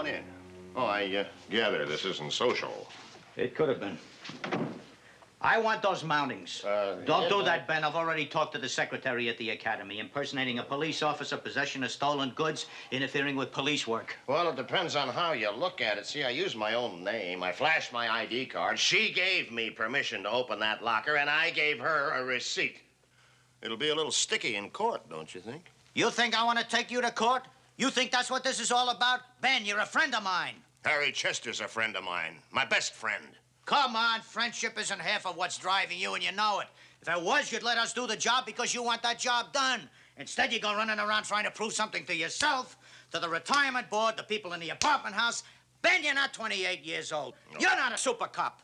on in. Oh, I gather this isn't social. It could have been. I want those mountings. Don't do that, Ben. I've already talked to the secretary at the academy. Impersonating a police officer, possession of stolen goods, interfering with police work. Well, it depends on how you look at it. See, I used my own name. I flashed my ID card. She gave me permission to open that locker, and I gave her a receipt. It'll be a little sticky in court, don't you think? You think I want to take you to court? You think that's what this is all about? Ben, you're a friend of mine. Harry Chester's a friend of mine. My best friend. Come on, friendship isn't half of what's driving you, and you know it. If it was, you'd let us do the job because you want that job done. Instead, you go running around trying to prove something to yourself, to the retirement board, the people in the apartment house. Ben, you're not 28 years old. No. You're not a super cop.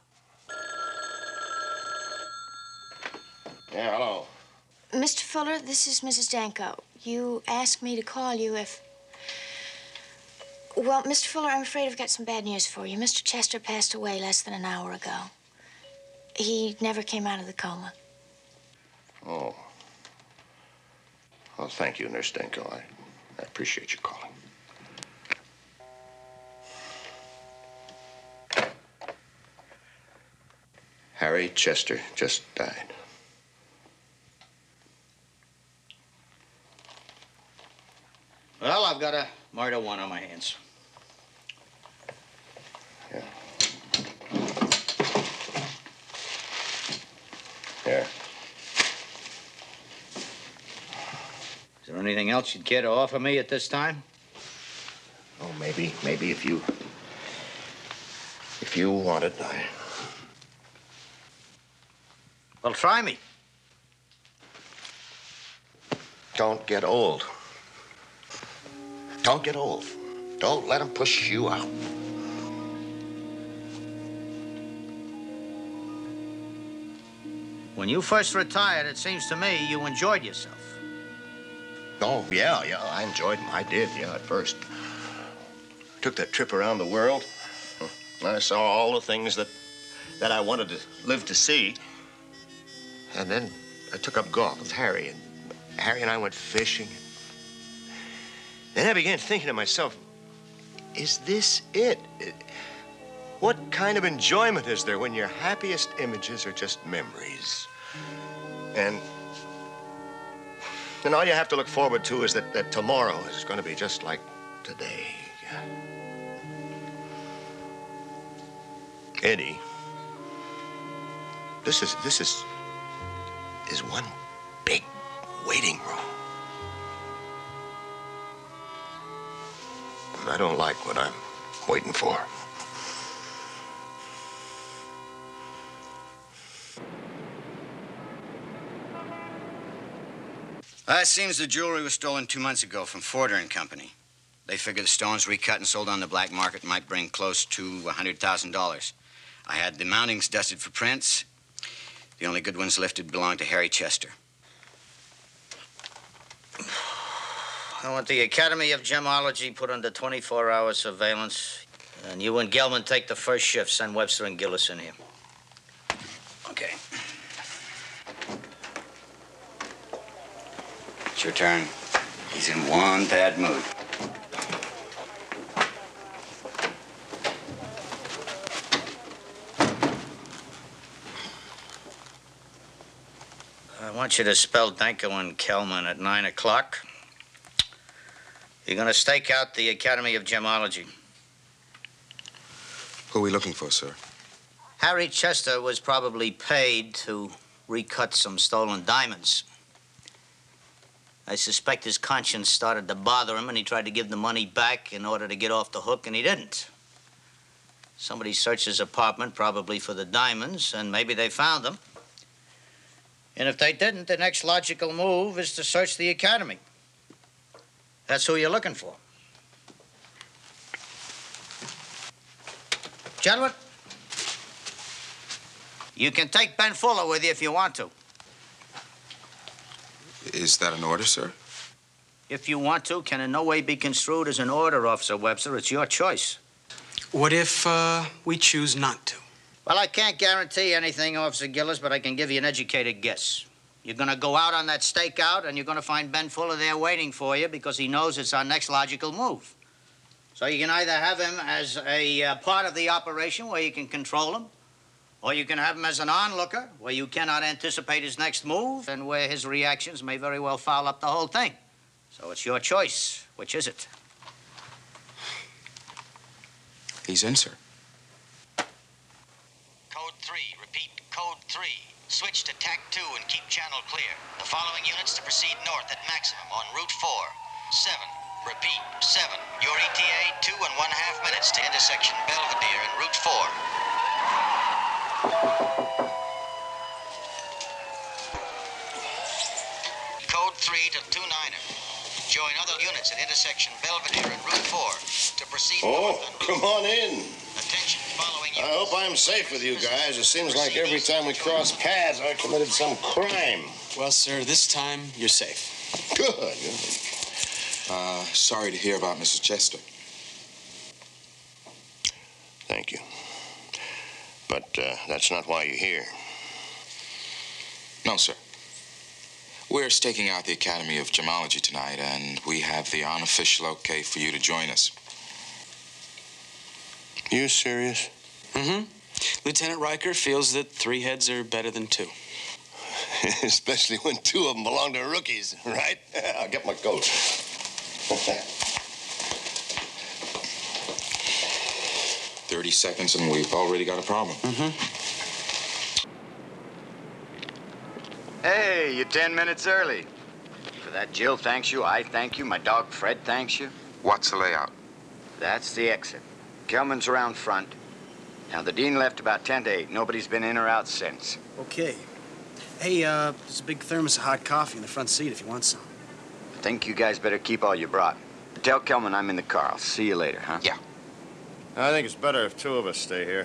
Yeah, hello. Mr. Fuller, this is Mrs. Danko. You asked me to call you if... Well, Mr. Fuller, I'm afraid I've got some bad news for you. Mr. Chester passed away less than an hour ago. He never came out of the coma. Oh. Well, thank you, Nurse Danko. I appreciate you calling. Harry Chester just died. Well, I've got a murder warrant on my hands. Yeah. Here. Is there anything else you'd care to offer me at this time? Oh, maybe if you want it, Well, try me. Don't get old. Don't get old. Don't let them push you out. When you first retired, it seems to me you enjoyed yourself. Oh, yeah, I enjoyed them. I did, at first. Took that trip around the world. I saw all the things that I wanted to live to see. And then I took up golf with Harry, and Harry and I went fishing. Then I began thinking to myself, is this it? What kind of enjoyment is there when your happiest images are just memories? And all you have to look forward to is that tomorrow is going to be just like today. Eddie, this is one big waiting room. I don't like what I'm waiting for. It seems the jewelry was stolen 2 months ago from Forder and Company. They figure the stones recut and sold on the black market might bring close to $100,000. I had the mountings dusted for prints. The only good ones lifted belonged to Harry Chester. I want the Academy of Gemology put under 24-hour surveillance. And you and Gelman take the first shift. Send Webster and Gillis in here. Okay. It's your turn. He's in one bad mood. I want you to spell Danko and Kelman at 9 o'clock. You're going to stake out the Academy of Gemology. Who are we looking for, sir? Harry Chester was probably paid to recut some stolen diamonds. I suspect his conscience started to bother him, and he tried to give the money back in order to get off the hook, and he didn't. Somebody searched his apartment, probably for the diamonds, and maybe they found them. And if they didn't, the next logical move is to search the Academy. That's who you're looking for. Gentlemen, you can take Ben Fuller with you if you want to. Is that an order, sir? If you want to, can in no way be construed as an order, Officer Webster. It's your choice. What if we choose not to? Well, I can't guarantee anything, Officer Gillis, but I can give you an educated guess. You're going to go out on that stakeout, and you're going to find Ben Fuller there waiting for you because he knows it's our next logical move. So you can either have him as a part of the operation where you can control him, or you can have him as an onlooker where you cannot anticipate his next move and where his reactions may very well foul up the whole thing. So it's your choice. Which is it? He's in, sir. Code 3. Repeat, code 3. Switch to TAC 2 and keep channel clear. The following units to proceed north at maximum on Route 4. 7. Repeat, 7. Your ETA, 2.5 minutes to intersection Belvedere and Route 4. Code 3 to 29er. Join other units at intersection Belvedere and Route 4 to proceed north on Route 4. Come on in. Attention, following I units. hope I'm safe with you guys. It seems like every time we cross paths, I committed some crime. Well, sir, this time you're safe. Good. Sorry to hear about Mrs. Chester. Thank you. But that's not why you're here. No, sir. We're staking out the Academy of Gemology tonight, and we have the unofficial okay for you to join us. You serious? Mm-hmm. Lieutenant Riker feels that 3 heads are better than 2. Especially when 2 of them belong to rookies, right? I'll get my coat. 30 seconds and we've already got a problem. Hey, you're 10 minutes early. For that, Jill thanks you, I thank you, my dog Fred thanks you. What's the layout? That's the exit. Kelman's around front. Now, the dean left about 10 to 8. Nobody's been in or out since. Okay. Hey, there's a big thermos of hot coffee in the front seat if you want some. I think you guys better keep all you brought. Tell Kelman I'm in the car. I'll see you later, huh? Yeah. I think it's better if 2 of us stay here.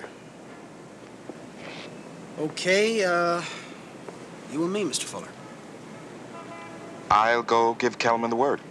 Okay, you and me, Mr. Fuller. I'll go give Kelman the word.